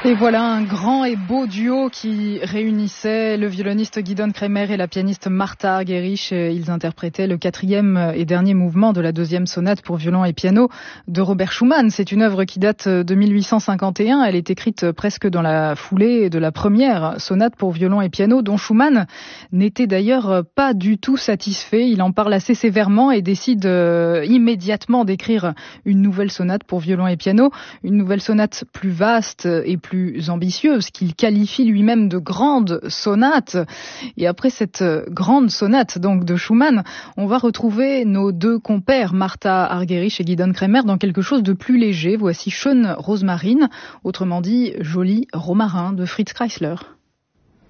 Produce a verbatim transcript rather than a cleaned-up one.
Et voilà un grand et beau duo qui réunissait le violoniste Gidon Kremer et la pianiste Martha Argerich. Ils interprétaient le quatrième et dernier mouvement de la deuxième sonate pour violon et piano de Robert Schumann. C'est une œuvre qui date de mille huit cent cinquante et un. Elle est écrite presque dans la foulée de la première sonate pour violon et piano, dont Schumann n'était d'ailleurs pas du tout satisfait. Il en parle assez sévèrement et décide immédiatement d'écrire une nouvelle sonate pour violon et piano, une nouvelle sonate plus vaste et plus ambitieuse, qu'il qualifie lui-même de grande sonate. Et après cette grande sonate donc de Schumann, on va retrouver nos deux compères, Martha Argerich et Gidon Kremer, dans quelque chose de plus léger. Voici Schöne Rosmarin, autrement dit Joli romarin de Fritz Kreisler.